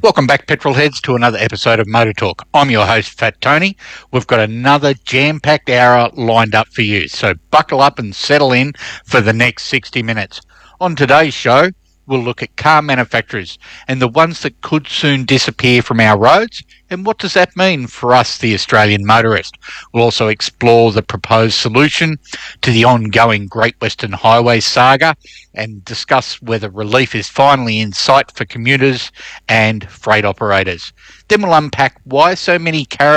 Welcome back, petrol heads, to another episode of Motor Talk. I'm your host, Fat Tony. We've got another jam-packed hour lined up for you, so buckle up and settle in for the next 60 minutes. On today's show, we'll look at car manufacturers and the ones that could soon disappear from our roads, and what does that mean for us, the Australian motorist. We'll also explore the proposed solution to the ongoing Great Western Highway saga and discuss whether relief is finally in sight for commuters and freight operators. Then we'll unpack why so many